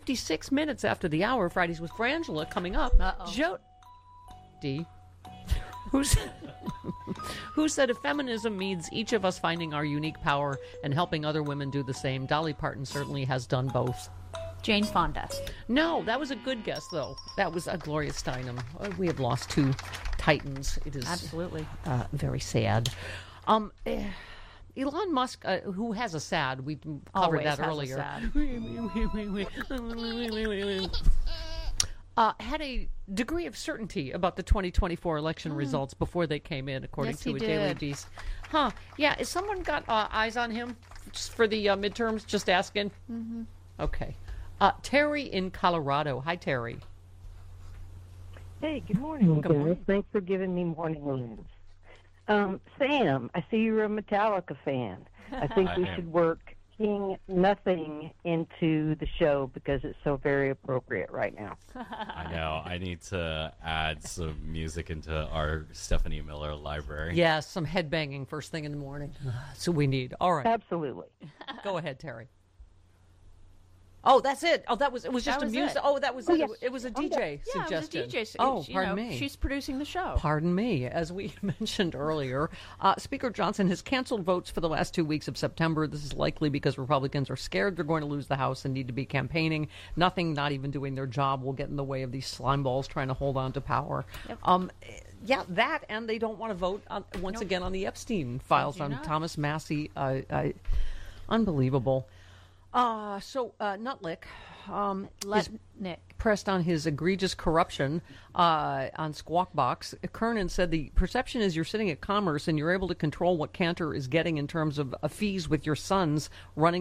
56 minutes after the hour. Fridays with Frangela coming up. Jody, who said if feminism means each of us finding our unique power and helping other women do the same, Dolly Parton certainly has done both. Jane Fonda. No, that was a good guess, though. That was Gloria Steinem. We have lost two titans. It is Absolutely very sad. Elon Musk, who has a sad, we covered that earlier, had a degree of certainty about the 2024 election results before they came in, according to a Daily Beast. Yeah, has someone got eyes on him just for the midterms? Just asking. Mm-hmm. Okay. Terry in Colorado. Hi, Terry. Hey, good morning, guys. Thanks for giving me morning rooms. Sam, I see you're a Metallica fan. I think we should work King Nothing into the show because it's so very appropriate right now. I know. I need to add some music into our Stephanie Miller library. Yeah, some headbanging first thing in the morning. That's what we need. All right. Absolutely. Go ahead, Terry. Oh, that's it. Oh, it was just a music. Oh, that was it. Yes. It was a DJ suggestion. It was a DJ. Oh, pardon me. She's producing the show. Pardon me. As we mentioned earlier, Speaker Johnson has canceled votes for the last 2 weeks of September. This is likely because Republicans are scared they're going to lose the House and need to be campaigning. Nothing, not even doing their job, will get in the way of these slime balls trying to hold on to power. Yep. Yeah, that, and they don't want to vote once again on the Epstein files on Thomas Massie. Unbelievable. Nutlick is pressed on his egregious corruption on Squawk Box. Kernan said the perception is you're sitting at Commerce and you're able to control what Cantor is getting in terms of fees with your sons running